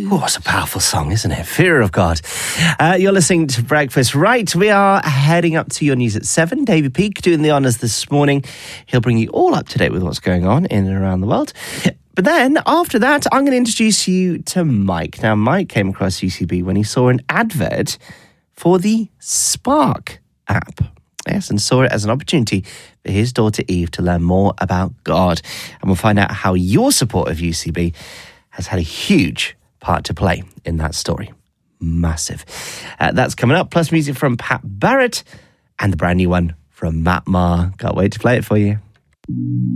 Oh, it's a powerful song, isn't it? Fear of God. You're listening to Breakfast. Right, we are heading up to your news at 7. David Peake doing the honours this morning. He'll bring you all up to date with what's going on in and around the world. But then, after that, I'm going to introduce you to Mike. Now, Mike came across UCB when he saw an advert for the Spark app. Yes, and saw it as an opportunity for his daughter Eve to learn more about God. And we'll find out how your support of UCB has had a huge part to play in that story. Massive. That's coming up, plus music from Pat Barrett and the brand new one from Matt Maher. Can't wait to play it for you.